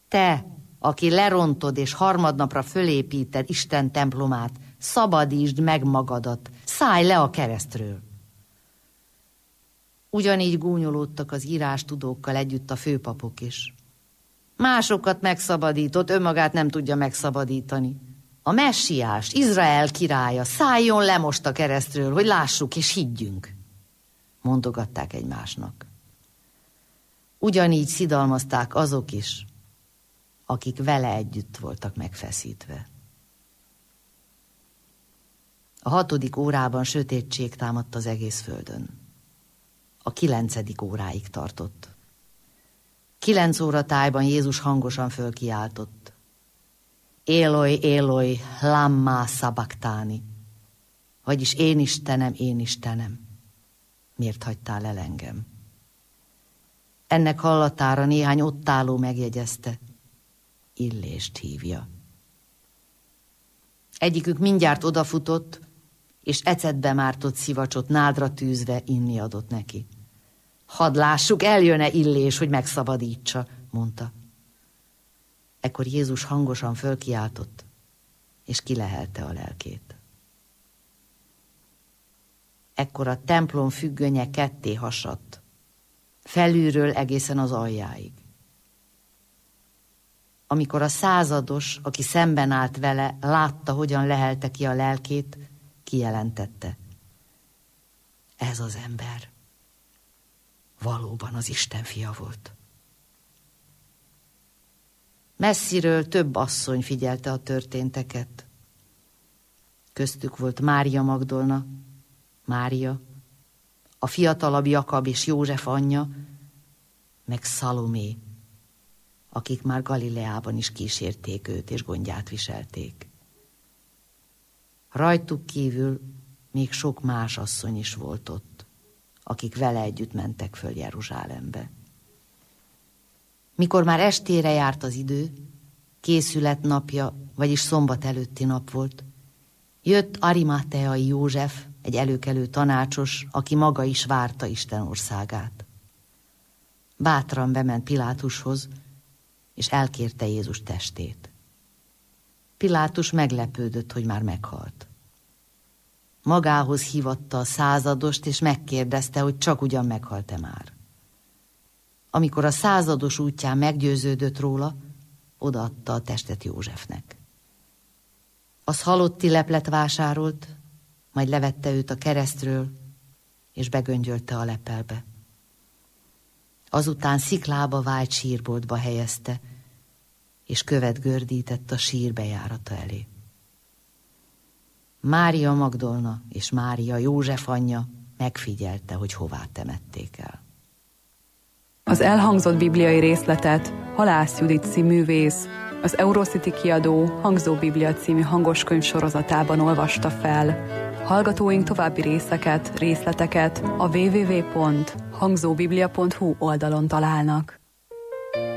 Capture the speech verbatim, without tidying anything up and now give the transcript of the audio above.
Te, aki lerontod és harmadnapra fölépíted Isten templomát, szabadítsd meg magadat, szállj le a keresztről. Ugyanígy gúnyolódtak az írástudókkal együtt a főpapok is. Másokat megszabadított, önmagát nem tudja megszabadítani. A messiás, Izrael királya, szálljon le most a keresztről, hogy lássuk és higgyünk, mondogatták egymásnak. Ugyanígy szidalmazták azok is, akik vele együtt voltak megfeszítve. A hatodik órában sötétség támadt az egész földön. A kilencedik óráig tartott. Kilenc óra tájban Jézus hangosan fölkiáltott. Éloi, Éloi, lamma sabachthani. Vagyis én Istenem, én Istenem, miért hagytál el engem? Ennek hallatára néhány ott álló megjegyezte, Illést hívja. Egyikük mindjárt odafutott, és ecetbe mártott szivacsot nádra tűzve inni adott neki. Hadd lássuk, eljön-e Illés, hogy megszabadítsa, mondta. Ekkor Jézus hangosan fölkiáltott, és kilehelte a lelkét. Ekkor a templom függönye ketté hasadt, felülről egészen az aljáig. Amikor a százados, aki szemben állt vele, látta, hogyan lehelte ki a lelkét, kijelentette. Ez az ember valóban az Isten fia volt. Messziről több asszony figyelte a történteket. Köztük volt Mária Magdolna, Mária, a fiatalabb Jakab és József anyja, meg Szalomé, akik már Galileában is kísérték őt és gondját viselték. Rajtuk kívül még sok más asszony is volt ott, akik vele együtt mentek föl Jeruzsálembe. Mikor már estére járt az idő, készület napja, vagyis szombat előtti nap volt, jött Arimateai József, egy előkelő tanácsos, aki maga is várta Isten országát. Bátran bement Pilátushoz, és elkérte Jézus testét. Pilátus meglepődött, hogy már meghalt. Magához hívatta a századost, és megkérdezte, hogy csak ugyan meghalt-e már. Amikor a százados útján meggyőződött róla, odaadta a testet Józsefnek. Az halotti leplet vásárolt, majd levette őt a keresztről, és begöngyölte a lepelbe. Azután sziklába vájt sírboltba helyezte, és követ gördített a sír bejárata elé. Mária Magdolna és Mária József anyja megfigyelte, hogy hová temették el. Az elhangzott bibliai részletet Halász Judit színművész, az Eurocity kiadó Hangzó Biblia című hangoskönyv sorozatában olvasta fel. Hallgatóink további részeket, részleteket a double-u double-u double-u pont hangzóbiblia pont hu oldalon találnak.